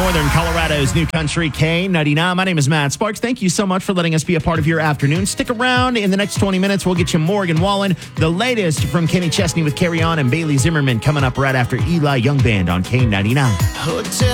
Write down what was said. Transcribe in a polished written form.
Northern Colorado's new country, K99. My name is Matt Sparks. Thank you so much for letting us be a part of your afternoon. Stick around. In the next 20 minutes, we'll get you Morgan Wallen. The latest from Kenny Chesney with Carry On and Bailey Zimmerman coming up right after Eli Young Band on K99. Hotel